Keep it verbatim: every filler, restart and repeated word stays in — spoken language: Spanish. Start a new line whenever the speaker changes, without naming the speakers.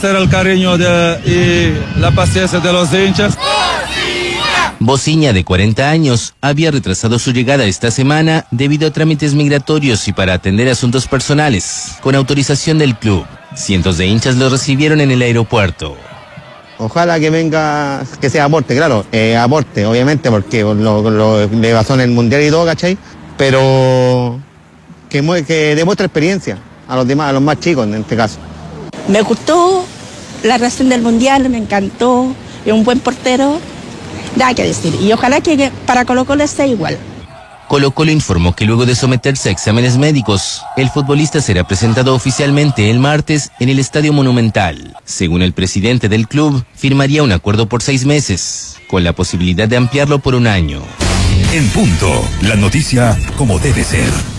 agradecer el cariño de, y la paciencia de los hinchas.
Bociña, de cuarenta años, había retrasado su llegada esta semana debido a trámites migratorios y para atender asuntos personales. Con autorización del club, cientos de hinchas lo recibieron en el aeropuerto.
Ojalá que venga, que sea aporte, claro, eh, aporte, obviamente, porque lo, lo, le pasó en el Mundial y todo, ¿cachai? Pero que, que demuestre experiencia a los demás, a los más chicos en este caso.
Me gustó la reacción del Mundial, me encantó, es un buen portero, nada que decir, y ojalá que para Colo-Colo sea igual.
Colo-Colo informó que luego de someterse a exámenes médicos, el futbolista será presentado oficialmente el martes en el Estadio Monumental. Según el presidente del club, firmaría un acuerdo por seis meses, con la posibilidad de ampliarlo por un año.
En punto, la noticia como debe ser.